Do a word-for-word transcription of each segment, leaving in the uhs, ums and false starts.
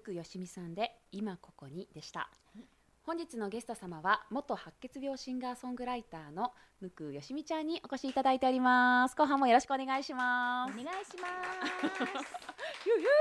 椋よしみさんで今ここにでした。本日のゲスト様は元白血病シンガーソングライターの椋よしみちゃんにお越しいただいております。後半もよろしくお願いします。 お願いしますゆゆ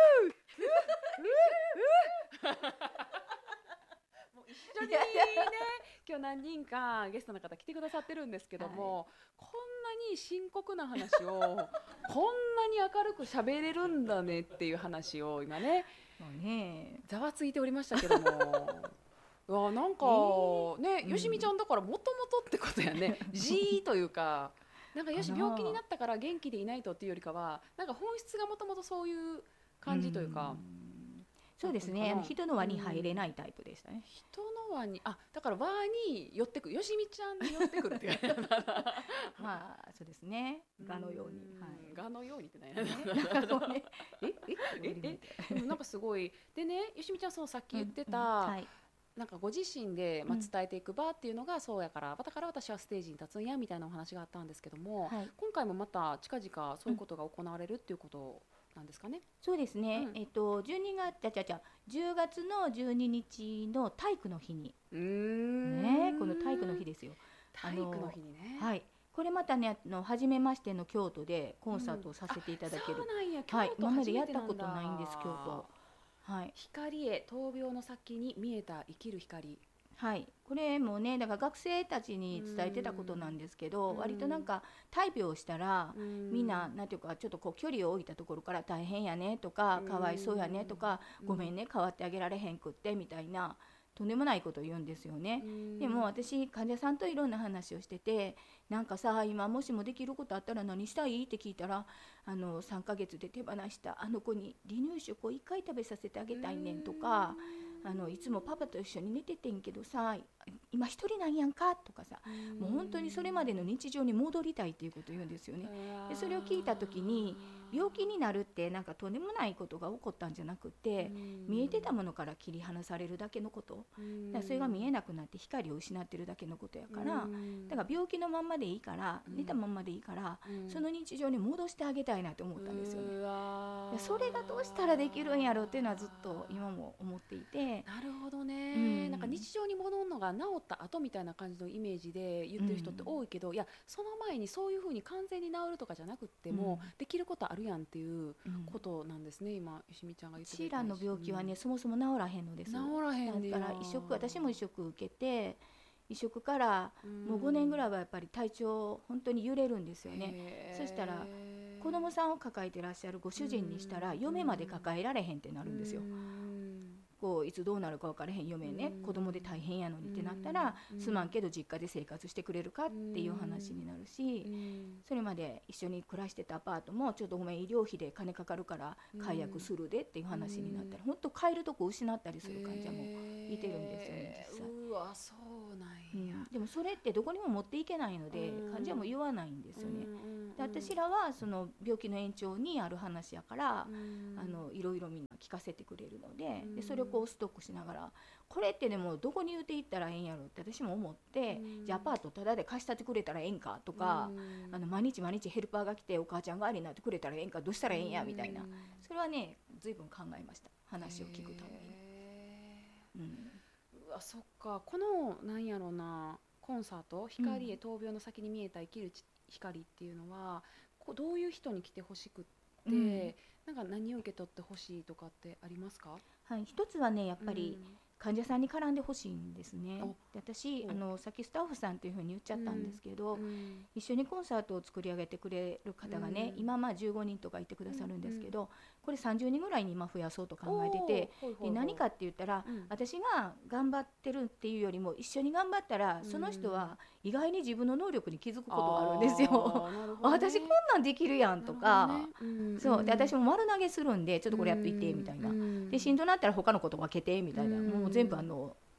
もう一緒にね今日何人かゲストの方来てくださってるんですけども、はい、こんなに深刻な話をこんなに明るく喋れるんだねっていう話を今ねねざわついておりましたけどもいやなんか、えー、ねよしみちゃんだからもともとってことやね、うん、G というかなんかよし病気になったから元気でいないとっていうよりかはなんか本質がもともとそういう感じというか、うんそうですね、あの人の輪に入れないタイプでしたね、うん、 人の輪にあだから輪に寄ってくるよしみちゃんに寄ってくるっていうまあそうですね蛾のように蛾、はい、のようにって何やねえええなんかすごいでねよしみちゃんそうさっき言ってた、うんうんはいなんかご自身でまあ伝えていく場っていうのがそうやから、うん、だから私はステージに立つんやみたいなお話があったんですけども、はい、今回もまた近々そういうことが行われるっていうことなんですかね。 そうですね、うん、えっとじゅうにがつじゃじゃじゃじゅうがつのじゅうににちの体育の日にうーんねこの体育の日ですよ。 体育の日にねはいこれまたねの初めましての京都でコンサートをさせていただける、うん、 そうなんや京都はい、今までやった初めてなんだことないんです京都、はい、 光へ闘病の先に見えた生きる光はい、これもねだから学生たちに伝えてたことなんですけど割となんか大病をしたらみんななんていうかちょっとこう距離を置いたところから大変やねとかかわいそうやねとかごめんね代わってあげられへんくってみたいなとんでもないことを言うんですよね。でも私患者さんといろんな話をしててなんかさ今もしもできることあったら何したいって聞いたらあのさんかげつで手放したあの子に離乳食をいっかい食べさせてあげたいねんとかあのいつもパパと一緒に寝ててんけどさ今一人なんやんかとかさもう本当にそれまでの日常に戻りたいっていうことを言うんですよね。でそれを聞いた時に病気になるってなんかとんでもないことが起こったんじゃなくて見えてたものから切り離されるだけのことだからそれが見えなくなって光を失ってるだけのことやからだから病気のまんまでいいから寝たまんまでいいからその日常に戻してあげたいなって思ったんですよね。それがどうしたらできるんやろうっていうのはずっと今も思っていてなるほどね、うん、なんか日常に戻るのが治った後みたいな感じのイメージで言ってる人って多いけど、うん、いやその前にそういう風に完全に治るとかじゃなくっても、うん、できることあるやんっていうことなんですね、うん、今よしみちゃんが言ってくれたシーラの病気はね、うん、そもそも治らへんのです。 治らへんでだから移植私も移植受けて移植からもうごねんぐらいはやっぱり体調本当に揺れるんですよね。そしたら子供さんを抱えてらっしゃるご主人にしたら嫁まで抱えられへんってなるんですよ。こういつどうなるか分からへん嫁ね子供で大変やのにってなったらすまんけど実家で生活してくれるかっていう話になるしそれまで一緒に暮らしてたアパートもちょっとごめん医療費で金かかるから解約するでっていう話になったら本当帰るとこ失ったりする患者もいてるんですよね実際。 うわそうなんや、 うん、でもそれってどこにも持っていけないので患者も言わないんですよね。で私らはその病気の延長にある話やからあのいろいろみんな聞かせてくれるので、でそれをこうストックしながらこれってでもどこに言うていったらええんやろって私も思ってじゃあアパートタダで貸したってくれたらええんかとかあの毎日毎日ヘルパーが来てお母ちゃん代わりになってくれたらええんかどうしたらええんやみたいなそれはね随分考えました話を聞くために。うんうわそっかこのなんやろうなコンサート光へ闘病の先に見えた生きる光っていうのはこうどういう人に来てほしくって、うん、なんか何を受け取ってほしいとかってありますか？ はい、一つはねやっぱり、うん患者さんに絡んでほしいんですね。で私あのさっきスタッフさんというふうに言っちゃったんですけど、うん、一緒にコンサートを作り上げてくれる方がね、うん、今まあじゅうごにんとかいてくださるんですけど、うん、これさんじゅうにんぐらいに今増やそうと考えててで何かって言ったら、うん、私が頑張ってるっていうよりも一緒に頑張ったら、うん、その人は意外に自分の能力に気づくことがあるんですよ。あ、ね、私こんなんできるやんとか、ねうん、そうで私も丸投げするんでちょっとこれやっといてみたいな、うん、でしんどなったら他のこと分けてみたいな、うん、もう全部あの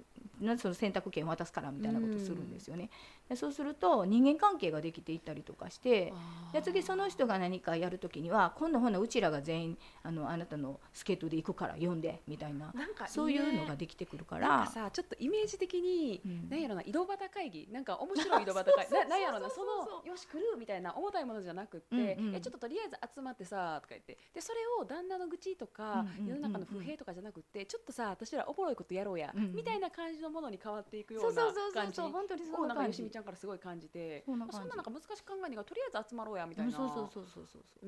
その選択権渡すからみたいなことするんですよね、うん、でそうすると人間関係ができていったりとかして、で次その人が何かやるときには今度ほなうちらが全員あのあなたの助っ人で行くから呼んでみたい な, なんか、ね、そういうのができてくるから、 なんかさちょっとイメージ的に、うん、なんやろな井戸端会議なんか面白い井戸端会議なんやろなそのよし来るみたいな重たいものじゃなくって、うんうん、えちょっととりあえず集まってさとか言ってでそれを旦那の愚痴とか、うんうんうんうん、世の中の不平とかじゃなくってちょっとさ私らおもろいことやろうや、うんうん、みたいな感じのものに変わっていくような感じをなんかよしみちゃんからすごい感じてそんななんか難しく考えないがとりあえず集まろうやみたいな、 そうそうそうそうそうそう、うん、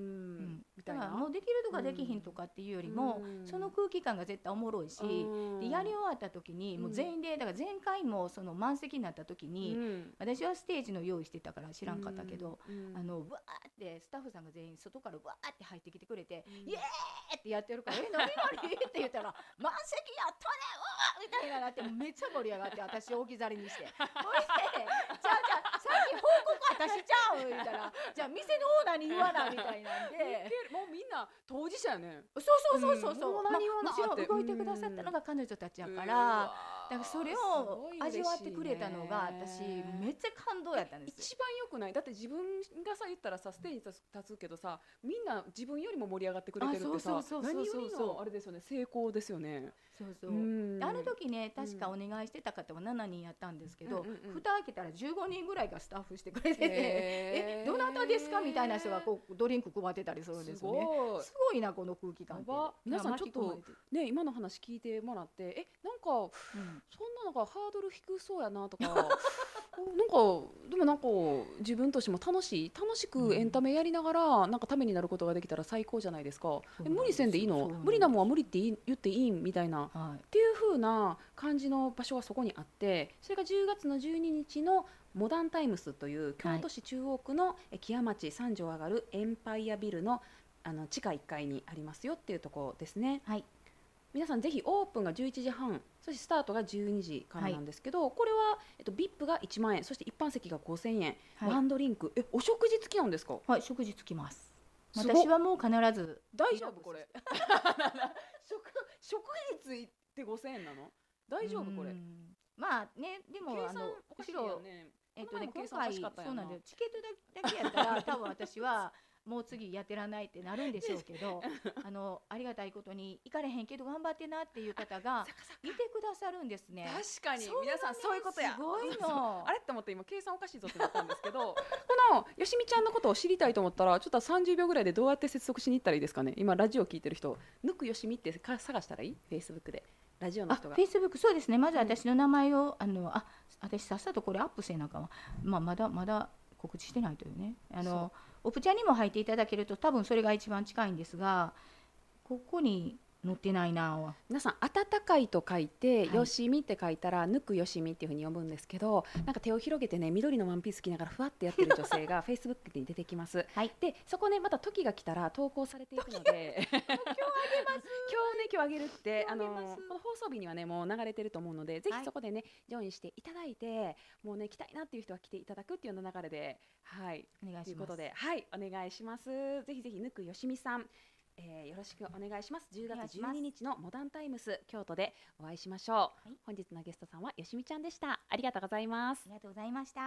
みたいなもうできるとかできひんとかっていうよりも、うん、その空気感が絶対おもろいし、うん、でやり終わった時にもう全員でだから前回もその満席になった時に、うん、私はステージの用意してたから知らんかったけど、うん、あのわーってスタッフさんが全員外からわーって入ってきてくれて、うん、イエーってやってるからえ何何って言ったら満席やったねうわみたいななってめっちゃ盛り上がって私置き去りにしてそれでじゃあじゃあさっき報告私ちゃうみたいなじゃあ店のオーナーに言わなみたいなんでもうみんな当事者やねそうそうそうそうそう、うん、もちろん動いてくださったのが彼女たちやから、だからそれを味わってくれたのが私めっちゃ感動やったんです。 一番良くないだって自分がさ言ったらさステージに立つけどさみんな自分よりも盛り上がってくれてるってさ何よりのあれですよね成功ですよね。 そうそう、うん、あの時ね確かお願いしてた方はしちにんやったんですけど、うんうんうん、蓋開けたらじゅうごにんぐらいがスタッフしてくれててえどなたですかみたいな人がこうドリンク配ってたりするんですよね。すごい、すごいなこの空気感って。 皆さんちょっとね今の話聞いてもらってえなんか、うん、そんなのがハードル低そうやなとかなんかでもなんか自分としても楽しい楽しくエンタメやりながらなんかためになることができたら最高じゃないですか。え無理せんでいいの無理なもんは無理って言っていいみたいな、はい、っていう風な感じの場所がそこにあってそれがじゅうがつのじゅうににちのモダンタイムスという京都市中央区の木屋町さんじょう上がるエンパイアビル の, あの地下いっかいにありますよっていうところですね、はい、皆さんぜひオープンがじゅういちじはんそしてスタートがじゅうにじからなんですけど、はい、これは、えっと、ブイアイピー がいちまんえんそして一般席がごせんえん、はい、ワンドリンクえお食事付きなんですか？ はい食事付きます。私はもう必ず大丈夫これ食, 食費付いてごせんえんなの大丈夫これまあねでも計算おかしいよね。 えっとね今回そうなんだよチケットだけやったら多分私はもう次やってらないってなるんでしょうけどあのありがたいことに行かれへんけど頑張ってなっていう方がいてくださるんですね。 確かに皆さんそういうことやすごいのあれって思って今計算おかしいぞってなったんですけどこのよしみちゃんのことを知りたいと思ったらちょっとさんじゅうびょうぐらいでどうやって接続しに行ったらいいですかね。今ラジオ聞いてる人ぬくよしみって探したらいい？ Facebook でラジオの人が。 あ、Facebook そうですね。まず私の名前を、うん、あのあ私さっさとこれアップせなあかんわ、まあ、まだまだ告知してないというねあのオプチャにも入っていただけると多分それが一番近いんですがここに載ってないな。 皆さん温かいと書いて、はい、よしみって書いたらぬくよしみっていう風に読むんですけどなんか手を広げてね緑のワンピース着ながらふわってやってる女性が Facebook に出てきます、はい、でそこねまた時が来たら投稿されていくので今日あげます今日ね今日あげるってあのこの放送日にはねもう流れてると思うのでぜひそこでね、はい、ジョインしていただいてもうね来たいなっていう人は来ていただくっていうような流れではいお願いしますということではいお願いします。ぜひぜひぬくよしみさんえー、よろしくお願いします。じゅうがつじゅうににちのモダンタイムス京都でお会いしましょう、はい、本日のゲストさんはよしみちゃんでした。ありがとうございます。 ありがとうございました。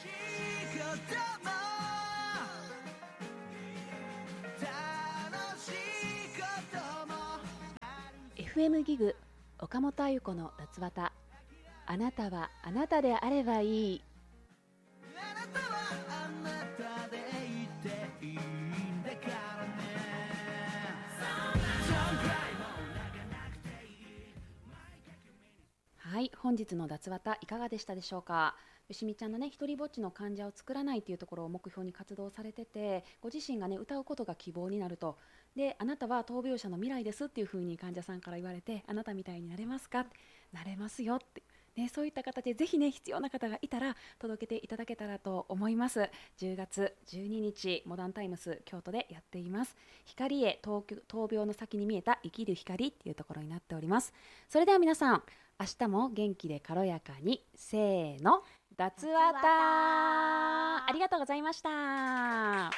エフエム ギグ岡本あゆ子の夏わた。あなたはあなたであればいい。あなたはあなたでいていいんだからね。はい、本日の脱わたいかがでしたでしょうか。よしみちゃんのね一人ぼっちの患者を作らないというところを目標に活動されててご自身がね歌うことが希望になるとであなたは闘病者の未来ですっていう風に患者さんから言われてあなたみたいになれますかなれますよってね、そういった形でぜひね必要な方がいたら届けていただけたらと思います。じゅうがつじゅうににちモダンタイムス京都でやっています。光へ闘病の先に見えた生きる光っていうところになっております。それでは皆さん明日も元気で軽やかにせーの脱わたありがとうございました。